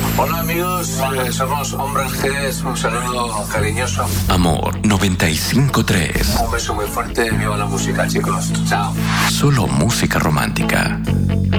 Hola amigos, somos Hombres G, un saludo cariñoso. Amor 95.3. Un beso muy fuerte, viva la música, chicos. Chao. Solo música romántica.